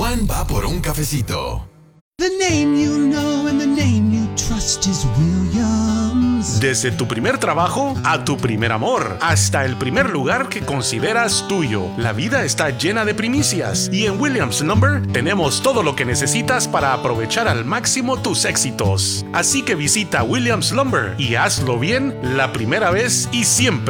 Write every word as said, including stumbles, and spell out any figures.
Juan va por un cafecito. The name you know and the name you trust is Williams. Desde tu primer trabajo a tu primer amor, hasta el primer lugar que consideras tuyo. La vida está llena de primicias y en Williams Lumber tenemos todo lo que necesitas para aprovechar al máximo tus éxitos. Así que visita Williams Lumber y hazlo bien la primera vez y siempre.